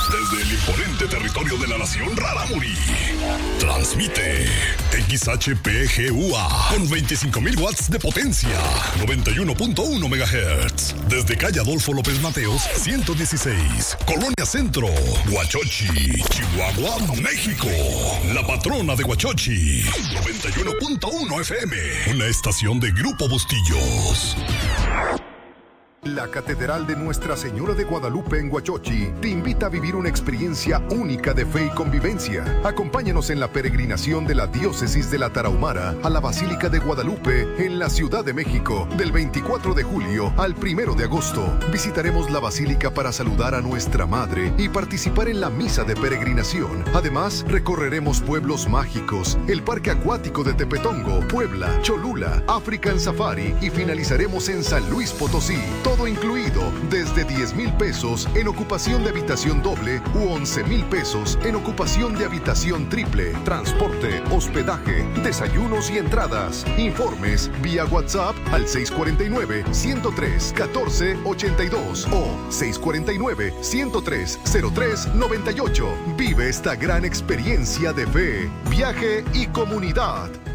Desde el imponente territorio de la nación Rarámuri. Transmite XHPGUA con 25,000 watts de potencia. 91.1 MHz. Desde calle Adolfo López Mateos, 116. Colonia Centro, Huachochi, Chihuahua, México. La patrona de Huachochi. 91.1 FM. Una estación de Grupo Bustillos. La Catedral de Nuestra Señora de Guadalupe en Huachochi te invita a vivir una experiencia única de fe y convivencia. Acompáñanos en la peregrinación de la Diócesis de la Tarahumara a la Basílica de Guadalupe en la Ciudad de México del 24 de julio al 1 de agosto. Visitaremos la Basílica para saludar a Nuestra Madre y participar en la misa de peregrinación. Además, recorreremos pueblos mágicos, el Parque Acuático de Tepetongo, Puebla, Cholula, African Safari y finalizaremos en San Luis Potosí. Todo incluido desde 10,000 pesos en ocupación de habitación doble u 11,000 pesos en ocupación de habitación triple. Transporte, hospedaje, desayunos y entradas. Informes vía WhatsApp al 649-103-1482 o 649-103-0398. Vive esta gran experiencia de fe, viaje y comunidad.